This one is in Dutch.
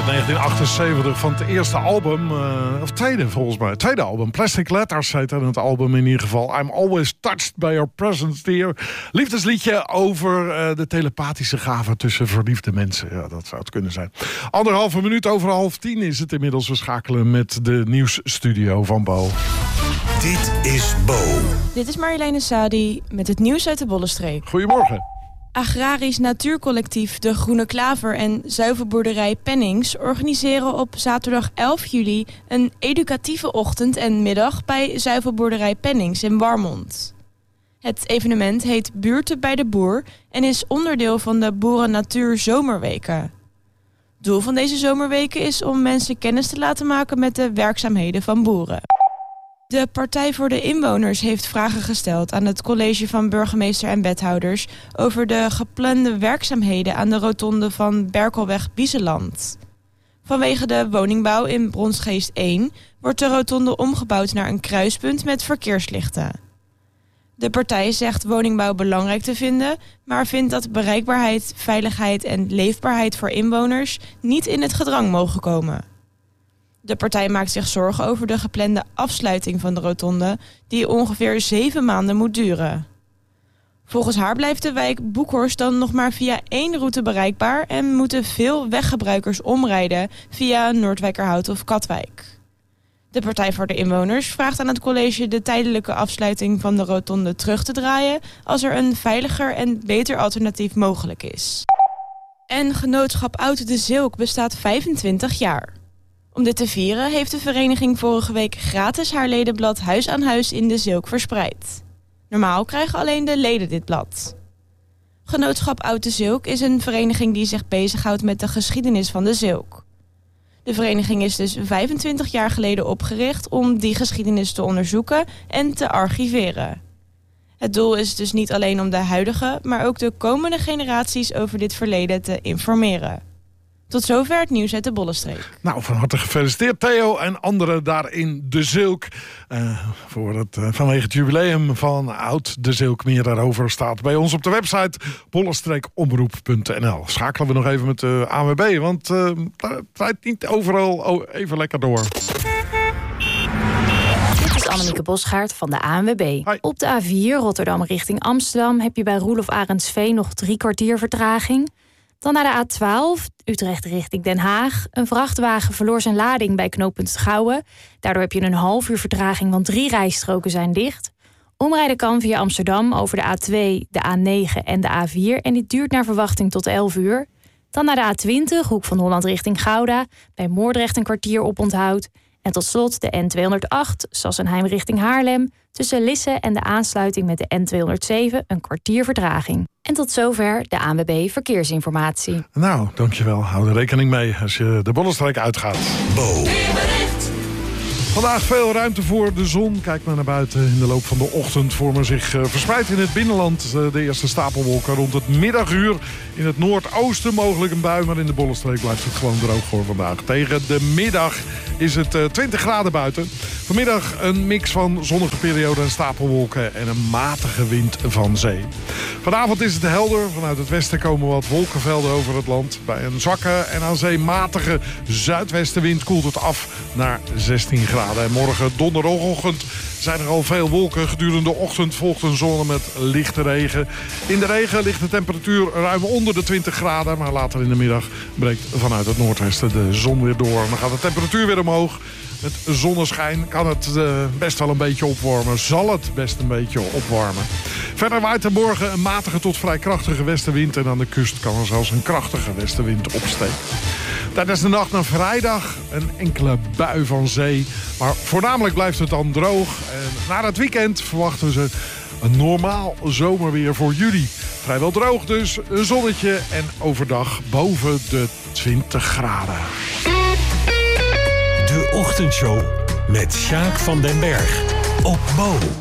uit 1978 van het eerste album, of tweede volgens mij. Tweede album, Plastic Letters heet het album in ieder geval. I'm Always Touched by Your Presence, Dear. Liefdesliedje over de telepathische gaven tussen verliefde mensen. Ja, dat zou het kunnen zijn. 1,5 minuut over 9:30 is het inmiddels. We schakelen met de nieuwsstudio van Bo. Dit is Bo. Dit is Marjoleine Sadi met het nieuws uit de Bollenstreek. Goedemorgen. Agrarisch Natuurcollectief De Groene Klaver en Zuivelboerderij Pennings organiseren op zaterdag 11 juli een educatieve ochtend en middag bij Zuivelboerderij Pennings in Warmond. Het evenement heet Buurten bij de Boer en is onderdeel van de Boeren Natuur Zomerweken. Doel van deze zomerweken is om mensen kennis te laten maken met de werkzaamheden van boeren. De Partij voor de Inwoners heeft vragen gesteld aan het college van burgemeester en wethouders over de geplande werkzaamheden aan de rotonde van Berkelweg-Biezeland. Vanwege de woningbouw in Bronsgeest 1 wordt de rotonde omgebouwd naar een kruispunt met verkeerslichten. De partij zegt woningbouw belangrijk te vinden, maar vindt dat bereikbaarheid, veiligheid en leefbaarheid voor inwoners niet in het gedrang mogen komen. De partij maakt zich zorgen over de geplande afsluiting van de rotonde, die ongeveer 7 maanden moet duren. Volgens haar blijft de wijk Boekhorst dan nog maar via 1 route bereikbaar en moeten veel weggebruikers omrijden via Noordwijkerhout of Katwijk. De Partij voor de Inwoners vraagt aan het college de tijdelijke afsluiting van de rotonde terug te draaien als er een veiliger en beter alternatief mogelijk is. En Genootschap Oud de Zilk bestaat 25 jaar. Om dit te vieren heeft de vereniging vorige week gratis haar ledenblad Huis aan Huis in de Zilk verspreid. Normaal krijgen alleen de leden dit blad. Genootschap Oud de Zilk is een vereniging die zich bezighoudt met de geschiedenis van de Zilk. De vereniging is dus 25 jaar geleden opgericht om die geschiedenis te onderzoeken en te archiveren. Het doel is dus niet alleen om de huidige, maar ook de komende generaties over dit verleden te informeren. Tot zover het nieuws uit de Bollenstreek. Nou, van harte gefeliciteerd Theo en anderen daar in de Zilk. Vanwege het jubileum van Oud de Zilk. Meer daarover staat bij ons op de website bollenstreekomroep.nl. Schakelen we nog even met de ANWB, want het draait niet overal even lekker door. Dit is Annemieke Bosgaard van de ANWB. Hi. Op de A4 Rotterdam richting Amsterdam heb je bij Roelof Arendsveen nog 3 kwartier vertraging. Dan naar de A12, Utrecht richting Den Haag. Een vrachtwagen verloor zijn lading bij knooppunt Gouwen. Daardoor heb je een half uur vertraging, want 3 rijstroken zijn dicht. Omrijden kan via Amsterdam over de A2, de A9 en de A4. En dit duurt naar verwachting tot 11 uur. Dan naar de A20, Hoek van Holland richting Gouda. Bij Moordrecht een kwartier oponthoud. En tot slot de N208, Sassenheim richting Haarlem. Tussen Lisse en de aansluiting met de N207 een kwartier vertraging. En tot zover de ANWB Verkeersinformatie. Nou, dankjewel. Hou er rekening mee als je de Bollenstreek uitgaat. Bo. Vandaag veel ruimte voor de zon. Kijk maar naar buiten. In de loop van de ochtend vormen zich verspreid in het binnenland de eerste stapelwolken. Rond het middaguur in het noordoosten mogelijk een bui. Maar in de Bollenstreek blijft het gewoon droog voor vandaag. Tegen de middag is het 20 graden buiten. Vanmiddag een mix van zonnige perioden en stapelwolken en een matige wind van zee. Vanavond is het helder. Vanuit het westen komen wat wolkenvelden over het land. Bij een zwakke en aan zee matige zuidwestenwind koelt het af naar 16 graden. En morgen donderdagochtend zijn er al veel wolken. Gedurende de ochtend volgt een zone met lichte regen. In de regen ligt de temperatuur ruim onder de 20 graden. Maar later in de middag breekt vanuit het noordwesten de zon weer door. Dan gaat de temperatuur weer omhoog. Met zonneschijn kan het best wel een beetje opwarmen. Zal het best een beetje opwarmen. Verder waait er morgen een matige tot vrij krachtige westenwind. En aan de kust kan er zelfs een krachtige westenwind opsteken. Tijdens de nacht naar vrijdag een enkele bui van zee. Maar voornamelijk blijft het dan droog. En na het weekend verwachten ze een normaal zomerweer voor juli. Vrijwel droog dus, een zonnetje en overdag boven de 20 graden. De ochtendshow met Sjaak van den Berg op Bo.